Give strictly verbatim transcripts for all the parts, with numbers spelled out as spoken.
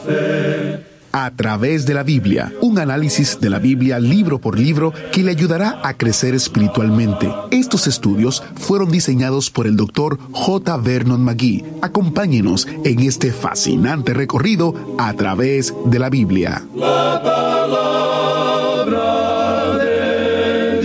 fe. A través de la Biblia, un análisis de la Biblia libro por libro que le ayudará a crecer espiritualmente. Estos estudios fueron diseñados por el doctor J. Vernon McGee. Acompáñenos en este fascinante recorrido a través de la Biblia. La palabra de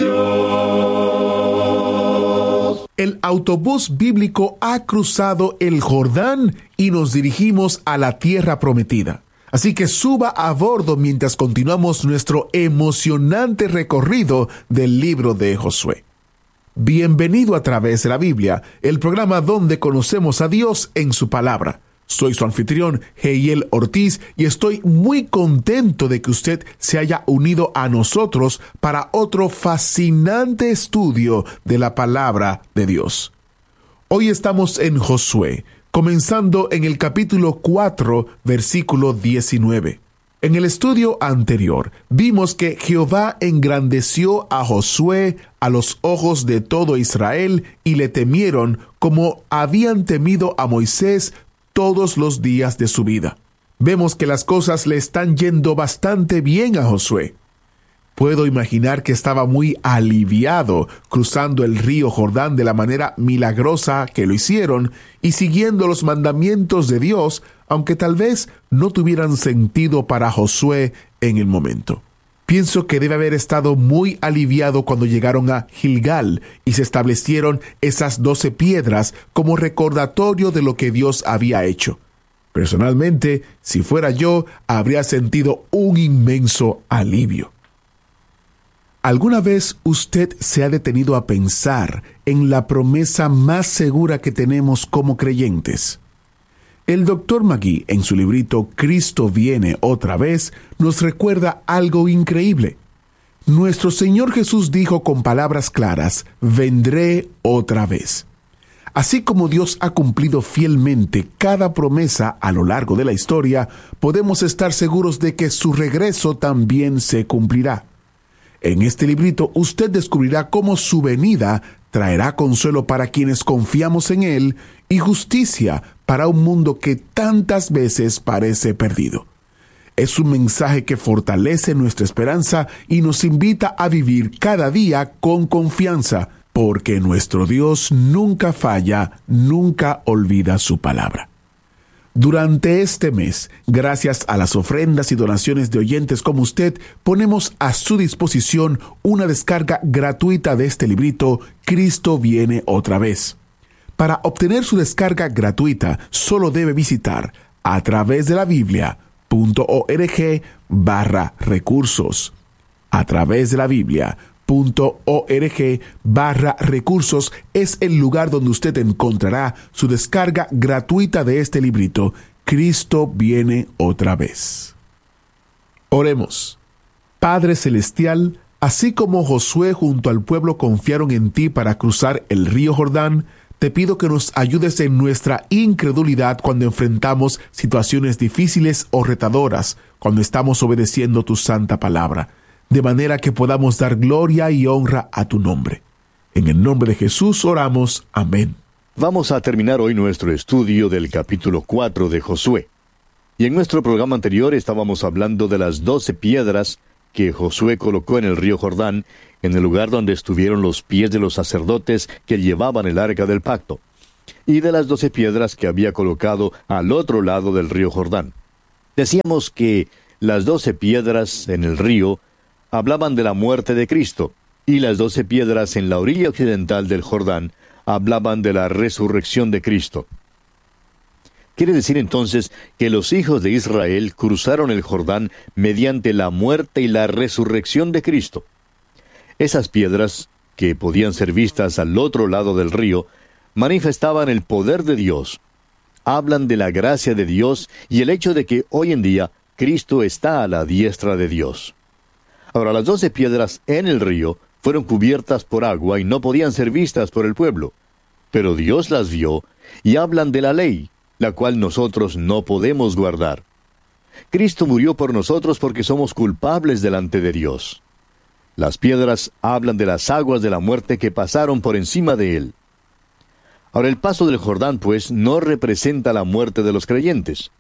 Dios. El autobús bíblico ha cruzado el Jordán y nos dirigimos a la tierra prometida. Así que suba a bordo mientras continuamos nuestro emocionante recorrido del libro de Josué. Bienvenido a través de la Biblia, el programa donde conocemos a Dios en su palabra. Soy su anfitrión, Heiel Ortiz, y estoy muy contento de que usted se haya unido a nosotros para otro fascinante estudio de la palabra de Dios. Hoy estamos en Josué, comenzando en el capítulo cuatro, versículo diecinueve. En el estudio anterior, vimos que Jehová engrandeció a Josué a los ojos de todo Israel y le temieron como habían temido a Moisés todos los días de su vida. Vemos que las cosas le están yendo bastante bien a Josué. Puedo imaginar que estaba muy aliviado cruzando el río Jordán de la manera milagrosa que lo hicieron y siguiendo los mandamientos de Dios, aunque tal vez no tuvieran sentido para Josué en el momento. Pienso que debe haber estado muy aliviado cuando llegaron a Gilgal y se establecieron esas doce piedras como recordatorio de lo que Dios había hecho. Personalmente, si fuera yo, habría sentido un inmenso alivio. ¿Alguna vez usted se ha detenido a pensar en la promesa más segura que tenemos como creyentes? El doctor McGee, en su librito Cristo viene otra vez, nos recuerda algo increíble. Nuestro Señor Jesús dijo con palabras claras, vendré otra vez. Así como Dios ha cumplido fielmente cada promesa a lo largo de la historia, podemos estar seguros de que su regreso también se cumplirá. En este librito usted descubrirá cómo su venida traerá consuelo para quienes confiamos en Él y justicia para un mundo que tantas veces parece perdido. Es un mensaje que fortalece nuestra esperanza y nos invita a vivir cada día con confianza, porque nuestro Dios nunca falla, nunca olvida su palabra. Durante este mes, gracias a las ofrendas y donaciones de oyentes como usted, ponemos a su disposición una descarga gratuita de este librito, Cristo viene otra vez. Para obtener su descarga gratuita, solo debe visitar a través de la Biblia.org barra recursos. A través de la Biblia.org barra recursos es el lugar donde usted encontrará su descarga gratuita de este librito, Cristo viene otra vez. Oremos. Padre Celestial, así como Josué junto al pueblo confiaron en ti para cruzar el río Jordán, te pido que nos ayudes en nuestra incredulidad cuando enfrentamos situaciones difíciles o retadoras, cuando estamos obedeciendo tu santa palabra, de manera que podamos dar gloria y honra a tu nombre. En el nombre de Jesús oramos. Amén. Vamos a terminar hoy nuestro estudio del capítulo cuatro de Josué. Y en nuestro programa anterior estábamos hablando de las doce piedras que Josué colocó en el río Jordán, en el lugar donde estuvieron los pies de los sacerdotes que llevaban el arca del pacto, y de las doce piedras que había colocado al otro lado del río Jordán. Decíamos que las doce piedras en el río hablaban de la muerte de Cristo, y las doce piedras en la orilla occidental del Jordán hablaban de la resurrección de Cristo. Quiere decir entonces que los hijos de Israel cruzaron el Jordán mediante la muerte y la resurrección de Cristo. Esas piedras, que podían ser vistas al otro lado del río, manifestaban el poder de Dios. Hablan de la gracia de Dios y el hecho de que hoy en día Cristo está a la diestra de Dios. Ahora, las doce piedras en el río fueron cubiertas por agua y no podían ser vistas por el pueblo. Pero Dios las vio y hablan de la ley, la cual nosotros no podemos guardar. Cristo murió por nosotros porque somos culpables delante de Dios. Las piedras hablan de las aguas de la muerte que pasaron por encima de él. Ahora, el paso del Jordán, pues, no representa la muerte de los creyentes.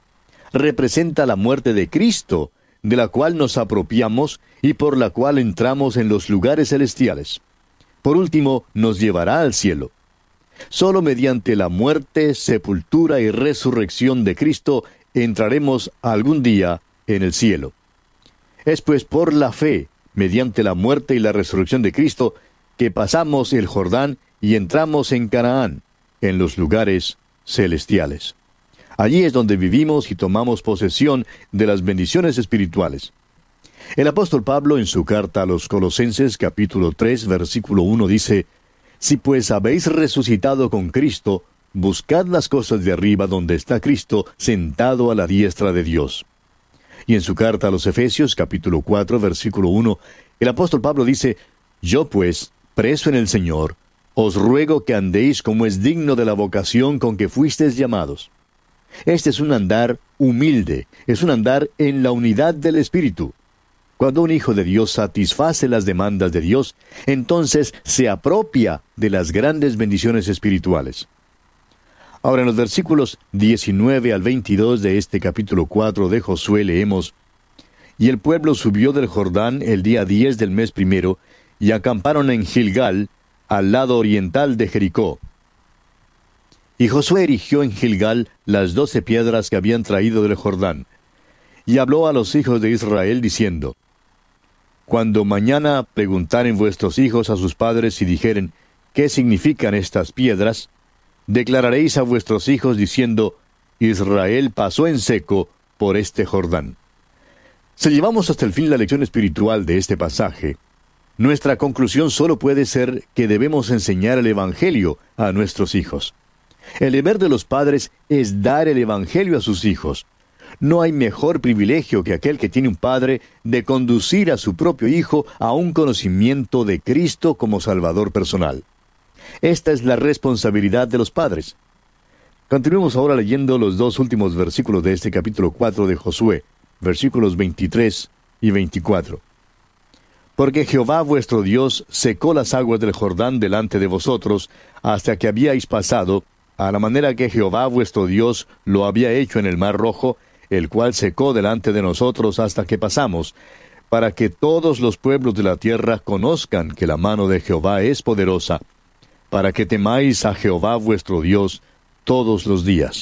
representa la muerte de Cristo, de la cual nos apropiamos y por la cual entramos en los lugares celestiales. Por último, nos llevará al cielo. Solo mediante la muerte, sepultura y resurrección de Cristo entraremos algún día en el cielo. Es pues por la fe, mediante la muerte y la resurrección de Cristo, que pasamos el Jordán y entramos en Canaán, en los lugares celestiales. Allí es donde vivimos y tomamos posesión de las bendiciones espirituales. El apóstol Pablo en su carta a los Colosenses capítulo tres versículo uno dice: Si pues habéis resucitado con Cristo, buscad las cosas de arriba donde está Cristo sentado a la diestra de Dios. Y en su carta a los Efesios capítulo cuatro versículo uno, el apóstol Pablo dice: Yo pues, preso en el Señor, os ruego que andéis como es digno de la vocación con que fuisteis llamados. Este es un andar humilde, es un andar en la unidad del Espíritu. Cuando un hijo de Dios satisface las demandas de Dios, entonces se apropia de las grandes bendiciones espirituales. Ahora en los versículos diecinueve al veintidós de este capítulo cuatro de Josué leemos: Y el pueblo subió del Jordán el día diez del mes primero, y acamparon en Gilgal, al lado oriental de Jericó. Y Josué erigió en Gilgal las doce piedras que habían traído del Jordán, y habló a los hijos de Israel diciendo: Cuando mañana preguntaren vuestros hijos a sus padres y dijeren: ¿Qué significan estas piedras?, declararéis a vuestros hijos diciendo: Israel pasó en seco por este Jordán. Si llevamos hasta el fin la lección espiritual de este pasaje, nuestra conclusión solo puede ser que debemos enseñar el Evangelio a nuestros hijos. El deber de los padres es dar el Evangelio a sus hijos. No hay mejor privilegio que aquel que tiene un padre de conducir a su propio hijo a un conocimiento de Cristo como Salvador personal. Esta es la responsabilidad de los padres. Continuemos ahora leyendo los dos últimos versículos de este capítulo cuatro de Josué, versículos veintitrés y veinticuatro. Porque Jehová vuestro Dios secó las aguas del Jordán delante de vosotros, hasta que habíais pasado, a la manera que Jehová vuestro Dios lo había hecho en el mar Rojo, el cual secó delante de nosotros hasta que pasamos, para que todos los pueblos de la tierra conozcan que la mano de Jehová es poderosa, para que temáis a Jehová vuestro Dios todos los días.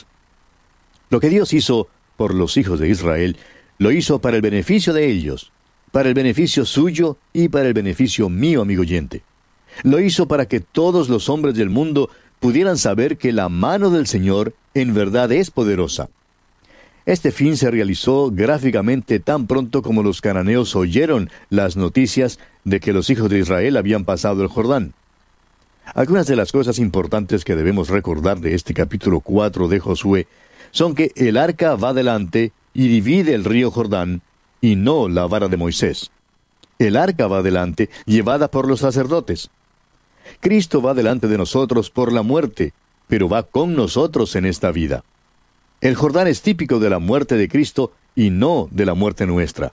Lo que Dios hizo por los hijos de Israel, lo hizo para el beneficio de ellos, para el beneficio suyo y para el beneficio mío, amigo oyente. Lo hizo para que todos los hombres del mundo pudieran saber que la mano del Señor en verdad es poderosa. Este fin se realizó gráficamente tan pronto como los cananeos oyeron las noticias de que los hijos de Israel habían pasado el Jordán. Algunas de las cosas importantes que debemos recordar de este capítulo cuatro de Josué son que el arca va delante y divide el río Jordán, y no la vara de Moisés. El arca va delante, llevada por los sacerdotes. Cristo va delante de nosotros por la muerte, pero va con nosotros en esta vida. El Jordán es típico de la muerte de Cristo y no de la muerte nuestra.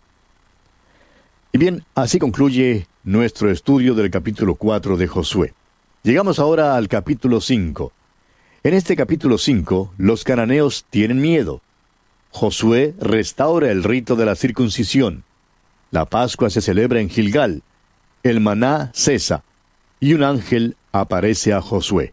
Y bien, así concluye nuestro estudio del capítulo cuatro de Josué. Llegamos ahora al capítulo cinco. En este capítulo cinco, los cananeos tienen miedo. Josué restaura el rito de la circuncisión. La Pascua se celebra en Gilgal. El maná cesa. Y un ángel aparece a Josué.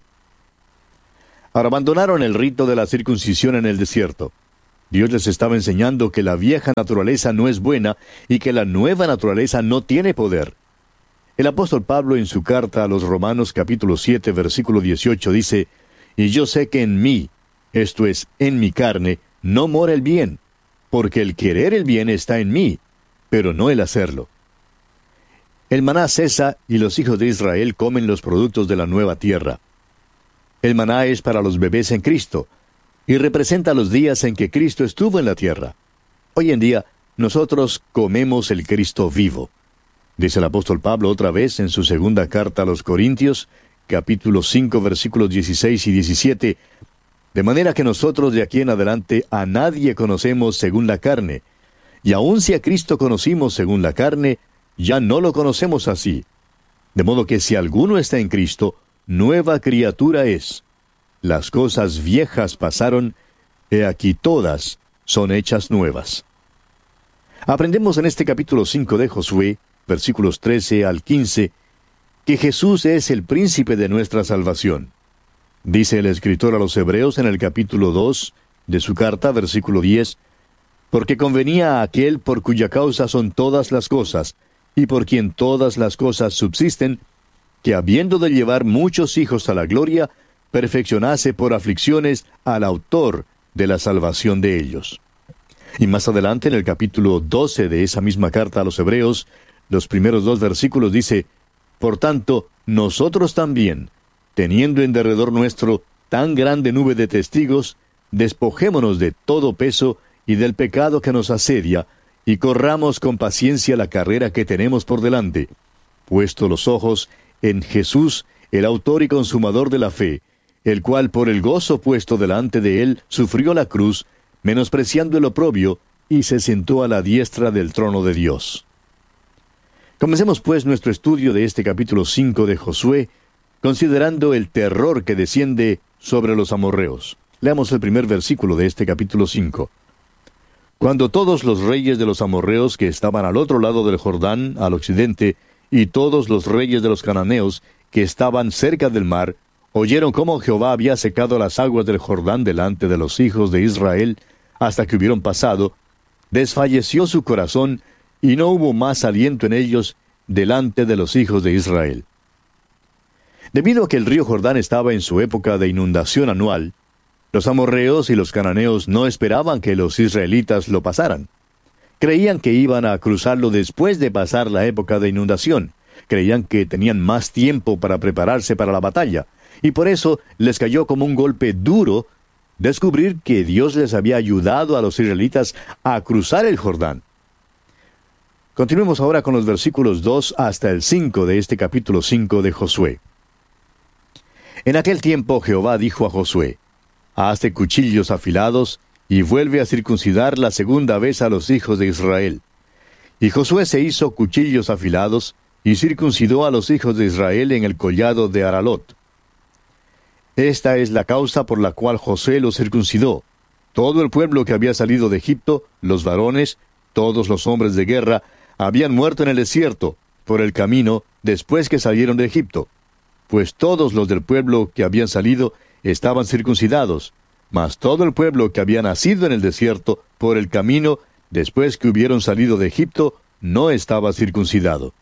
Ahora abandonaron el rito de la circuncisión en el desierto. Dios les estaba enseñando que la vieja naturaleza no es buena y que la nueva naturaleza no tiene poder. El apóstol Pablo en su carta a los Romanos capítulo siete versículo dieciocho dice: Y yo sé que en mí, esto es, en mi carne, no mora el bien, porque el querer el bien está en mí, pero no el hacerlo. El maná cesa y los hijos de Israel comen los productos de la nueva tierra. El maná es para los bebés en Cristo, y representa los días en que Cristo estuvo en la tierra. Hoy en día, nosotros comemos el Cristo vivo. Dice el apóstol Pablo otra vez en su segunda carta a los Corintios, capítulo cinco, versículos dieciséis y diecisiete, de manera que nosotros de aquí en adelante a nadie conocemos según la carne, y aun si a Cristo conocimos según la carne, ya no lo conocemos así. De modo que si alguno está en Cristo, nueva criatura es. Las cosas viejas pasaron, he aquí todas son hechas nuevas. Aprendemos en este capítulo cinco de Josué, versículos trece al quince, que Jesús es el príncipe de nuestra salvación. Dice el escritor a los Hebreos en el capítulo dos de su carta, versículo diez, porque convenía a aquel por cuya causa son todas las cosas, y por quien todas las cosas subsisten, que habiendo de llevar muchos hijos a la gloria, perfeccionase por aflicciones al autor de la salvación de ellos. Y más adelante, en el capítulo doce de esa misma carta a los Hebreos, los primeros dos versículos dice, por tanto, nosotros también, teniendo en derredor nuestro tan grande nube de testigos, despojémonos de todo peso y del pecado que nos asedia, y corramos con paciencia la carrera que tenemos por delante, puesto los ojos en Jesús, el autor y consumador de la fe, el cual por el gozo puesto delante de él sufrió la cruz, menospreciando el oprobio, y se sentó a la diestra del trono de Dios. Comencemos pues nuestro estudio de este capítulo cinco de Josué, considerando el terror que desciende sobre los amorreos. Leamos el primer versículo de este capítulo cinco. Cuando todos los reyes de los amorreos que estaban al otro lado del Jordán, al occidente, y todos los reyes de los cananeos que estaban cerca del mar, oyeron cómo Jehová había secado las aguas del Jordán delante de los hijos de Israel, hasta que hubieron pasado, desfalleció su corazón, y no hubo más aliento en ellos delante de los hijos de Israel. Debido a que el río Jordán estaba en su época de inundación anual, los amorreos y los cananeos no esperaban que los israelitas lo pasaran. Creían que iban a cruzarlo después de pasar la época de inundación. Creían que tenían más tiempo para prepararse para la batalla, y por eso les cayó como un golpe duro descubrir que Dios les había ayudado a los israelitas a cruzar el Jordán. Continuemos ahora con los versículos dos hasta el cinco de este capítulo cinco de Josué. En aquel tiempo Jehová dijo a Josué, hazte cuchillos afilados, y vuelve a circuncidar la segunda vez a los hijos de Israel. Y Josué se hizo cuchillos afilados, y circuncidó a los hijos de Israel en el collado de Aralot. Esta es la causa por la cual Josué los circuncidó. Todo el pueblo que había salido de Egipto, los varones, todos los hombres de guerra, habían muerto en el desierto, por el camino, después que salieron de Egipto. Pues todos los del pueblo que habían salido estaban circuncidados, mas todo el pueblo que había nacido en el desierto, por el camino, después que hubieron salido de Egipto, no estaba circuncidado.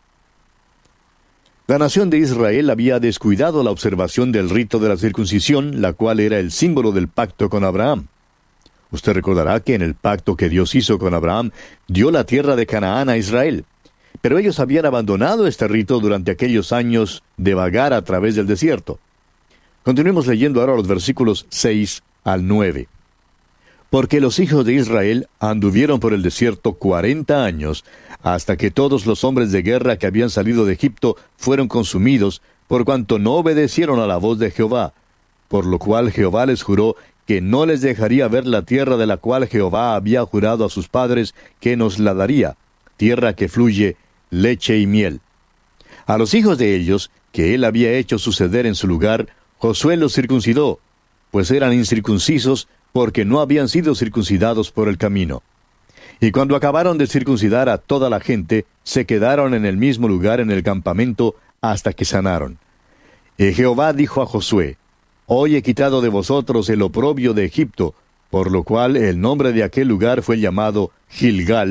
La nación de Israel había descuidado la observación del rito de la circuncisión, la cual era el símbolo del pacto con Abraham. Usted recordará que en el pacto que Dios hizo con Abraham, dio la tierra de Canaán a Israel. Pero ellos habían abandonado este rito durante aquellos años de vagar a través del desierto. Continuemos leyendo ahora los versículos seis al nueve. Porque los hijos de Israel anduvieron por el desierto cuarenta años, hasta que todos los hombres de guerra que habían salido de Egipto fueron consumidos, por cuanto no obedecieron a la voz de Jehová. Por lo cual Jehová les juró que no les dejaría ver la tierra de la cual Jehová había jurado a sus padres que nos la daría, tierra que fluye leche y miel. A los hijos de ellos, que él había hecho suceder en su lugar, Josué los circuncidó, pues eran incircuncisos, porque no habían sido circuncidados por el camino. Y cuando acabaron de circuncidar a toda la gente, se quedaron en el mismo lugar en el campamento hasta que sanaron. Y Jehová dijo a Josué, hoy he quitado de vosotros el oprobio de Egipto, por lo cual el nombre de aquel lugar fue llamado Gilgal,